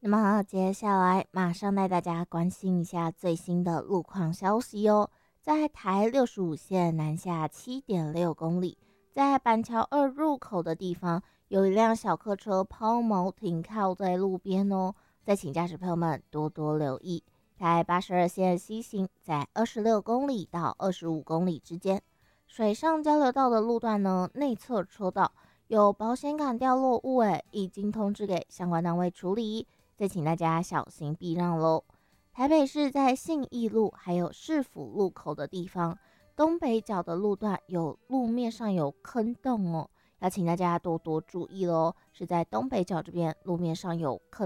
那么接下来马上带大家关心一下最新的路况消息哦。在台65线南下7.6公里，在板桥2入口的地方，有一辆小客车抛锚停靠在路边哦。再请驾驶朋友们多多留意。台82线西行在26公里到25公里之间，水上交流道的路段呢，内侧车道有保险杆掉落物，已经通知给相关单位处理。再请大家小心避让喽。台北市在信义路还有市府路口的地方，东北角的路段有路面上有坑洞哦，要请大家多多注意喽。是在东北角这边路面上有坑。